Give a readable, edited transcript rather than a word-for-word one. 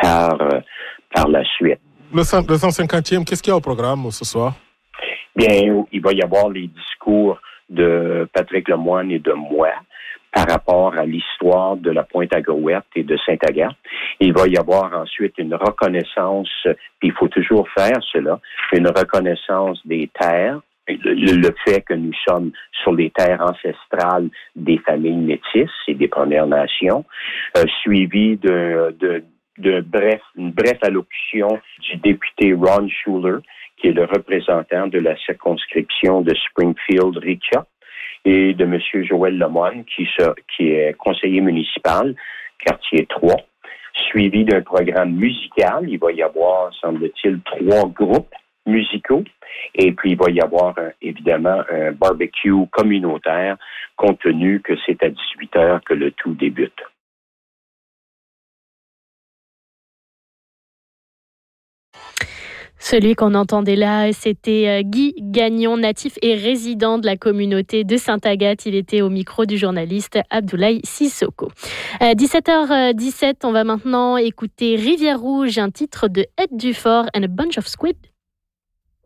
par la suite. Le 150e, qu'est-ce qu'il y a au programme ce soir? Bien, il va y avoir les discours de Patrick Lemoine et de moi par rapport à l'histoire de la Pointe-à-Grouette et de Sainte-Agathe. Il va y avoir ensuite une reconnaissance, puis il faut toujours faire cela, une reconnaissance des terres, le fait que nous sommes sur les terres ancestrales des familles métisses et des Premières Nations, suivi une brève allocution du député Ron Schuler, qui est le représentant de la circonscription de Springfield-Richa, et de M. Joël Lemoine, qui est conseiller municipal, quartier 3, suivi d'un programme musical. Il va y avoir, semble-t-il, 3 groupes musicaux, et puis il va y avoir évidemment un barbecue communautaire, compte tenu que c'est à 18h que le tout débute. Celui qu'on entendait là, c'était Guy Gagnon, natif et résident de la communauté de Sainte-Agathe. Il était au micro du journaliste Abdoulaye Sissoko. 17h17, on va maintenant écouter Rivière Rouge, un titre de Ed Dufort and a Bunch of Squid.